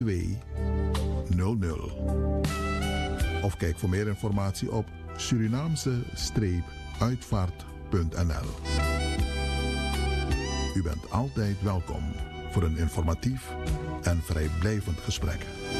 200. Of kijk voor meer informatie op Surinaamse-uitvaart.nl. U bent altijd welkom voor een informatief en vrijblijvend gesprek.